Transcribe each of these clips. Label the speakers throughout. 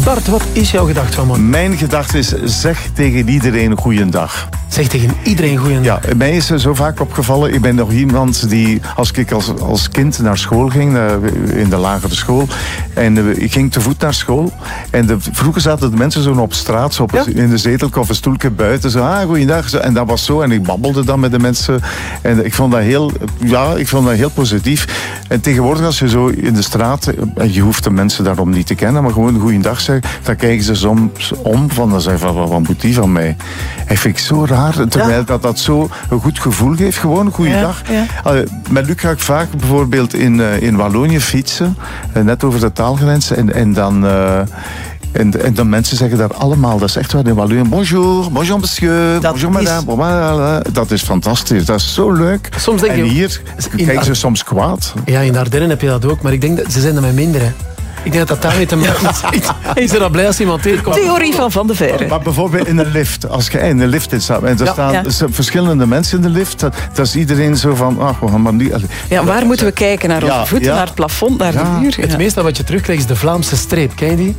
Speaker 1: start, wat is jouw gedachte vanmorgen?
Speaker 2: Mijn gedachte is, zeg tegen iedereen goeiedag.
Speaker 1: Zeg tegen iedereen goeiedag.
Speaker 2: Ja, mij is zo vaak opgevallen. Ik ben nog iemand die, als ik als kind naar school ging, in de lagere school, en ik ging te voet naar school. En vroeger zaten de mensen zo op straat, zo in de zetel of een stoeltje buiten. Zo, goeiedag. En dat was zo. En ik babbelde dan met de mensen. En ik vond dat heel positief. En tegenwoordig, als je zo in de straat, en je hoeft de mensen daarom niet te kennen, maar gewoon goeiedag zeggen, dan kijken ze soms om van, dan zeggen van, wat moet die van mij? Dat vind ik zo raar. Terwijl dat zo een goed gevoel geeft. Gewoon, goeiedag. Ja. Met Luc ga ik vaak bijvoorbeeld in Wallonië fietsen. Net over de taalgrens. En dan mensen zeggen daar allemaal, dat is echt waar in Wallonië. Bonjour monsieur, bonjour madame. Dat is fantastisch, dat is zo leuk.
Speaker 1: Soms denk
Speaker 2: en hier kijken ze soms kwaad.
Speaker 1: Ja, in de Ardennen heb je dat ook, maar ik denk dat ze zijn er met minder, hè. Ik denk dat daarmee te maken is. Is er al blij als iemand tegenkomt?
Speaker 3: Theorie van de Verre.
Speaker 2: Maar bijvoorbeeld in een lift. Als je in een lift staat en er staan verschillende mensen in de lift, dat is iedereen zo van, we gaan maar niet.
Speaker 3: Ja, waar moeten we kijken? Naar onze voeten, naar het plafond, naar de muur?
Speaker 1: Het meeste wat je terugkrijgt is de Vlaamse streep. Ken je die?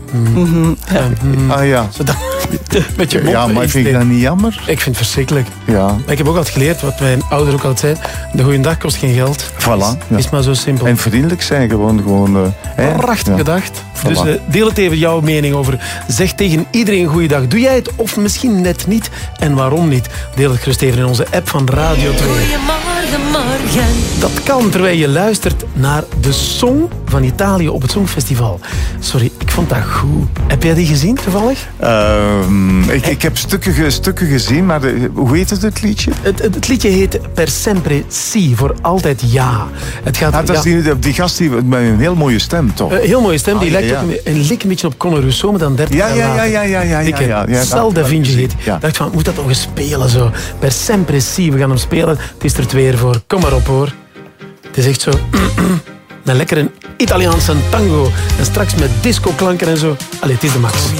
Speaker 1: Met je mond.
Speaker 2: Ja, maar vind je dat niet jammer?
Speaker 1: Ik vind het verschrikkelijk.
Speaker 2: Ja.
Speaker 1: Maar ik heb ook altijd geleerd, wat mijn ouder ook altijd zei, de goeiedag kost geen geld.
Speaker 2: Voilà.
Speaker 1: Is maar zo simpel.
Speaker 2: En vriendelijk zijn gewoon.
Speaker 1: Prachtig gedacht. Voilà. Dus deel het even jouw mening over. Zeg tegen iedereen goeiedag. Doe jij het of misschien net niet? En waarom niet? Deel het gerust even in onze app van Radio 2.
Speaker 4: Goedemorgen.
Speaker 1: Dat kan terwijl je luistert naar de Song van Italië op het Songfestival. Sorry, ik vond dat goed. Heb jij die gezien toevallig?
Speaker 2: Ik heb stukken gezien, maar hoe heet het liedje?
Speaker 1: Het liedje heet Per sempre sì, voor altijd ja. Het gaat,
Speaker 2: dat is die gast die met een heel mooie stem, toch?
Speaker 1: Heel mooie stem, die lijkt ook een beetje op Conor Rousseau, maar dan 30 jaar later.
Speaker 2: Ja.
Speaker 1: Sal Da Vinci heet. Ik dacht van, moet dat nog eens spelen zo? Per sempre sì, we gaan hem spelen. Het is er 2 voor. Kom maar op hoor. Het is echt zo... Een lekkere Italiaanse tango. En straks met disco-klanken en zo. Allee, het is de max.